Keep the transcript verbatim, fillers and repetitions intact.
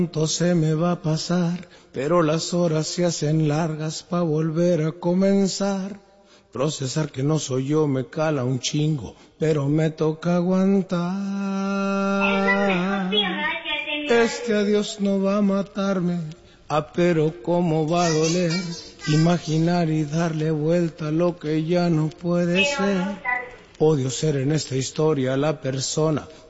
Pronto se me va a pasar, pero las horas se hacen largas pa' volver a comenzar. Procesar que no soy yo me cala un chingo, pero me toca aguantar. Este adiós no va a matarme, ah, pero cómo va a doler. Imaginar y darle vuelta a lo que ya no puede ser. Odio ser en esta historia la persona